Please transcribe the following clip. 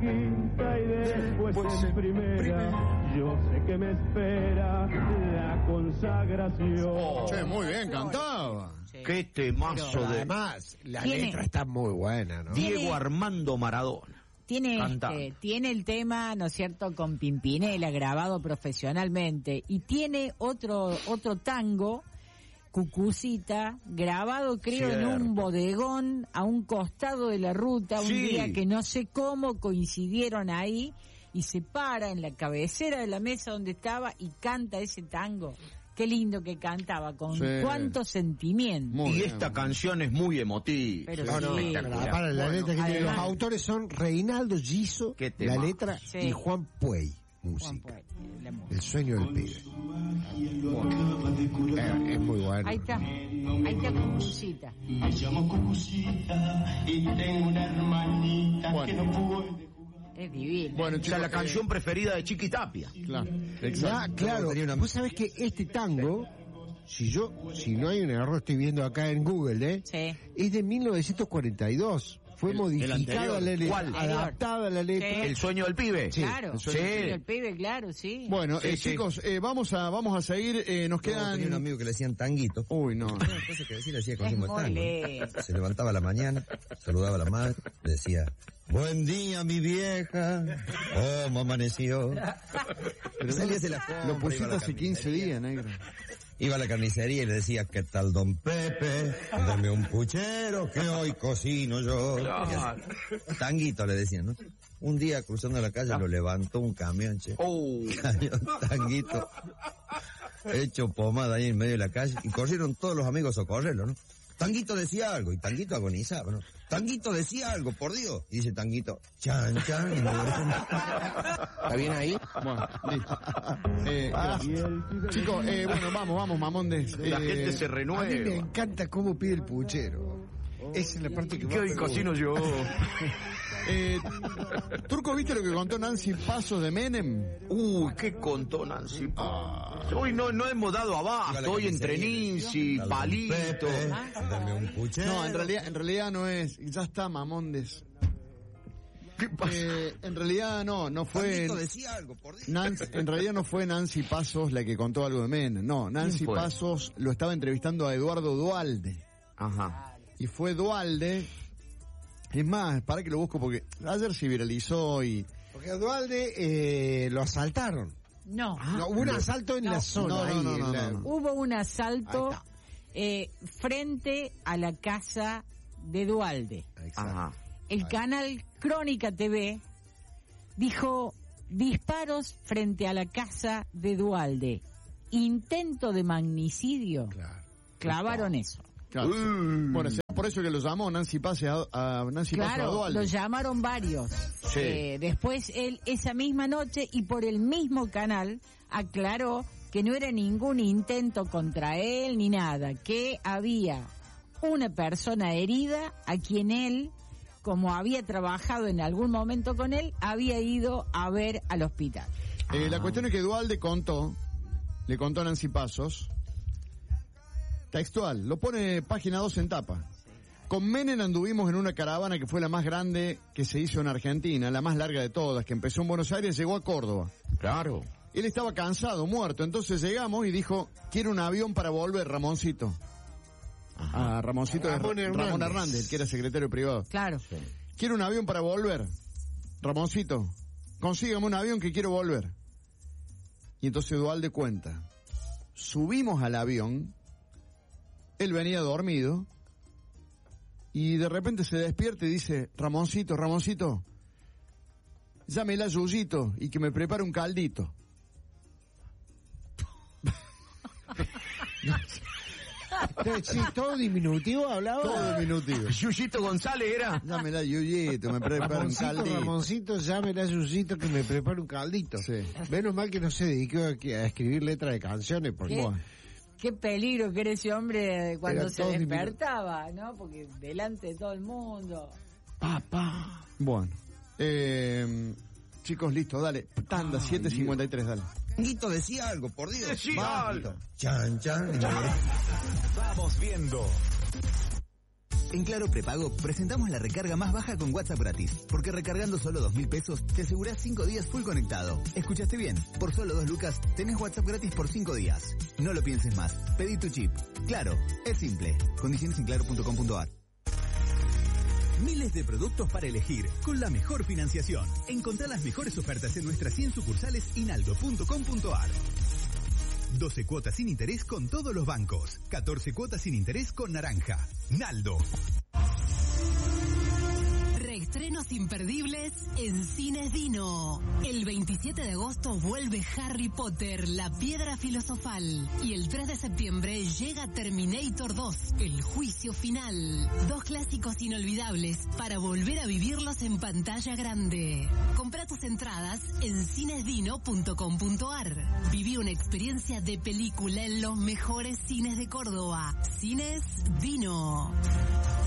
quinta y después en primera. Yo sé que me espera la consagración. Che, muy bien cantaba. Sí. Qué temazo Pero de además, la Tiene- letra está muy buena, ¿no? Diego Armando Maradona. Tiene el tema, ¿no es cierto?, con Pimpinela, grabado profesionalmente, y tiene otro tango, Cucucita, grabado creo en un bodegón a un costado de la ruta, un Sí. día que no sé cómo coincidieron ahí, y se para en la cabecera de la mesa donde estaba y canta ese tango. Qué lindo que cantaba, con Sí. cuánto sentimiento. Muy Y bien. esta canción es muy emotiva. Pero No, no, espectacular. para la letra que tiene. Los además- autores son Reinaldo Giso, Qué la tema. letra, Sí. y Juan Puey, Juan música. Puey, la música. El sueño del pibe. Es muy bueno. Ahí está Cucucita. Me llamo Cucucita y tengo una hermanita Bueno. que no puede. Es divino. Bueno, O sea, chicos, la canción preferida de Chiqui Tapia. Claro, Ya, exacto. claro. Vos sabés que este tango, si no hay un error, estoy viendo acá en Google, Sí. es de 1942. Fue El modificada anterior. la letra, ¿Cuál? adaptada la letra. Sí. El sueño del pibe. Claro, Sí. el pibe, claro, sí. Bueno, Sí, sí. chicos, vamos a seguir. Nos quedan. Tenía un amigo que le decían Tanguito. Uy, no. Cosas que decía, le decía Es consumo de muy tango. lindo. Se levantaba a la mañana, saludaba a la madre, le decía, buen día mi vieja, ¿cómo amaneció? Salía de la compra, Lo iba a pusiste la hace 15 carnicería. días, negro. Iba a la carnicería y le decía, ¿qué tal don Pepe? Dame un puchero que hoy cocino yo. Claro. Tanguito le decían, ¿no? Un día cruzando la calle lo levantó un camión, che. Camión Tanguito. Hecho pomada ahí en medio de la calle. Y corrieron todos los amigos a socorrerlo, ¿no? Tanguito decía algo y Tanguito agonizaba, ¿no? Tanguito decía algo, por Dios. Y dice Tanguito, chan, chan. Y ¿Está bien ahí? Bueno, listo. Gracias. Chicos, bueno, vamos, mamondes. La gente se A mí me renueva. encanta cómo pide el puchero. Esa es la parte que Que más hoy me cocino gusta. yo. Turco, ¿viste lo que contó Nancy Pasos de Menem? Uy, ¿qué contó Nancy? Hoy no hemos dado abasto. Hoy entre Ninzi, Palito. Dame un puchero. No, en realidad no es. Ya está, mamondes. ¿Qué pasa? En realidad no fue. Tanguito decía algo, por Dios. En realidad no fue Nancy Pasos la que contó algo de Menem. No, Nancy ¿Quién fue? Pasos lo estaba entrevistando a Eduardo Duhalde. Ajá. Y fue Duhalde. Es más, para que lo busco porque ayer se viralizó y... Porque a Duhalde lo asaltaron. No. No, hubo un asalto en No. la zona. No, ahí, no, en la- no. Hubo un asalto frente a la casa de Duhalde. Exacto. Ajá. El canal Crónica TV dijo disparos frente a la casa de Duhalde. Intento de magnicidio. Claro. Clavaron eso. Claro. Bueno, será por eso que lo llamó Nancy Pasos a Nancy Pasos a Claro, Duhalde. lo llamaron varios. Sí. Después él esa misma noche y por el mismo canal aclaró que no era ningún intento contra él ni nada, que había una persona herida a quien él, como había trabajado en algún momento con él, había ido a ver al hospital. La cuestión es que Duhalde le contó a Nancy Pasos, textual, lo pone página 2 en tapa. Con Menem anduvimos en una caravana que fue la más grande que se hizo en Argentina, la más larga de todas, que empezó en Buenos Aires y llegó a Córdoba. Claro. Él estaba cansado, muerto, entonces llegamos y dijo, quiero un avión para volver, Ramoncito. A Ramoncito de Ramón Hernández. Ramón Hernández, el que era secretario privado. Claro. Quiero un avión para volver. Ramoncito, consígame un avión que quiero volver. Y entonces Duhalde cuenta. Subimos al avión, él venía dormido, y de repente se despierta y dice, Ramoncito, llámela a Yuyito y que me prepare un caldito. Sí, todo diminutivo hablaba. Todo diminutivo. Yuyito González era. Llámela a Yuyito, me prepara un caldito. Ramoncito, llámele a Yuyito que me prepare un caldito. Sí. Menos mal que no se dedicó a escribir letras de canciones, porque... ¿Qué? Qué peligro que era ese hombre cuando Era se todo despertaba, ¿no? Porque delante de todo el mundo. Bueno. Chicos, listo, dale. Tanda, 7:53, dale. Tanguito decía algo, por Dios. Decía Va. algo. Chan, chan. Vamos viendo. En Claro Prepago presentamos la recarga más baja con WhatsApp gratis, porque recargando solo 2.000 pesos te asegurás 5 días full conectado. ¿Escuchaste bien? Por solo 2 lucas tenés WhatsApp gratis por 5 días. No lo pienses más. Pedí tu chip. Claro, es simple. Condiciones en claro.com.ar. Miles de productos para elegir, con la mejor financiación. Encontrá las mejores ofertas en nuestras 100 sucursales y naldo.com.ar. 12 cuotas sin interés con todos los bancos. 14 cuotas sin interés con Naranja. Naldo. Reestrenos imperdibles en Cines Dino. El 27 de agosto vuelve Harry Potter, la piedra filosofal. Y el 3 de septiembre llega Terminator 2, el juicio final. 2 clásicos inolvidables para volver a vivirlos en pantalla grande. Compra tus entradas en cinesdino.com.ar. Viví una experiencia de película en los mejores cines de Córdoba. Cines Dino.